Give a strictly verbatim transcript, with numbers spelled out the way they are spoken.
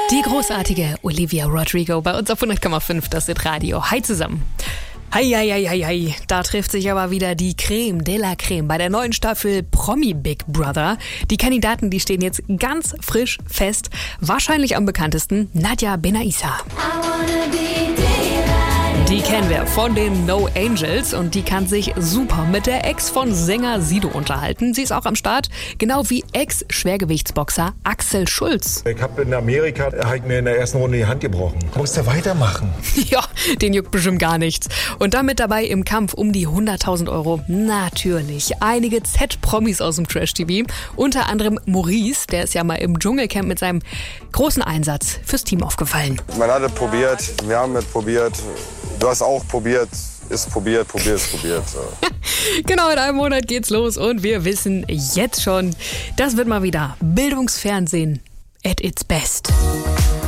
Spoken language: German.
Die großartige Olivia Rodrigo bei uns auf hundert Komma fünf, das ist Radio. Hi zusammen. Hi, hi, hi, hi, hi. Da trifft sich aber wieder die Creme de la Creme bei der neuen Staffel Promi Big Brother. Die Kandidaten, die stehen jetzt ganz frisch fest. Wahrscheinlich am bekanntesten Nadja Benaissa. Die kennen wir von den No Angels und die kann sich super mit der Ex von Sänger Sido unterhalten. Sie ist auch am Start, genau wie Ex-Schwergewichtsboxer Axel Schulz. Ich habe in Amerika halt mir in der ersten Runde die Hand gebrochen. Musst du weitermachen? Ja, den juckt bestimmt gar nichts. Und damit dabei im Kampf um die hunderttausend Euro natürlich einige Z-Promis aus dem Trash-T V. Unter anderem Maurice, der ist ja mal im Dschungelcamp mit seinem großen Einsatz fürs Team aufgefallen. Man hat es probiert, wir haben es probiert. Du hast auch probiert, ist probiert, probiert, ist probiert. So. Genau, in einem Monat geht's los und wir wissen jetzt schon, das wird mal wieder Bildungsfernsehen at its best.